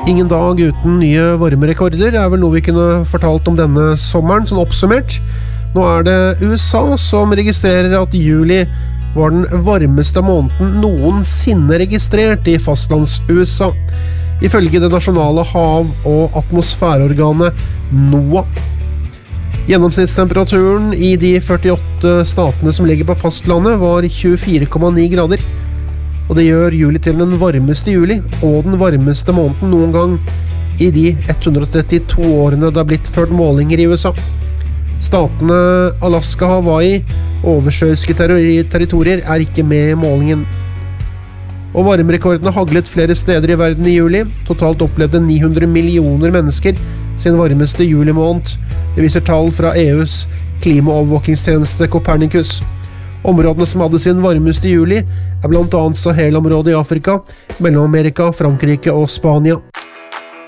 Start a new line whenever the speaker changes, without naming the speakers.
Ingen dag uten nye varmerekorder vel noe vi kunne fortalt om denne sommeren, sånn oppsummert. Nå det USA som registrerer at juli var den varmeste måneden noensinne registrert i fastlands-USA, ifølge det nasjonale hav- og atmosfæreorganet NOAA. Gjennomsnittstemperaturen i de 48 statene som ligger på fastlandet var 24,9 grader, og det gjør juli til den varmeste juli og den varmeste måneden noen gang i de 132 årene det blitt ført målinger i USA. Statene Alaska, Hawaii og oversjøiske territorier ikke med i målingen. Og varmerekordene haglet flere steder i verden i juli. Totalt opplevde 900 millioner mennesker sin varmeste julimåned. Det viser tall fra EUs klimaovervåkingstjeneste Copernicus. Områdene som hadde sin varmeste juli blant annet Sahel-området i Afrika, Mellom-Amerika, Frankrike og Spania.